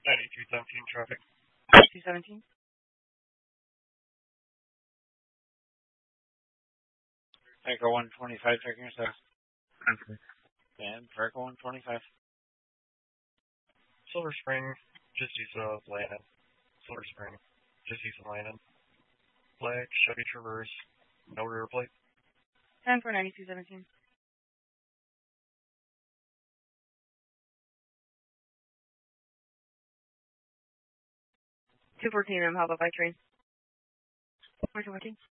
9217 traffic. 217. Echo 125, checking yourself. Okay. And for Echo 125. Silver Spring, just east of Landon. Silver Spring, just east of Landon. Flag, Chevy Traverse, no rear plate. 10 for 9217. 214, I'm held up by train. 214.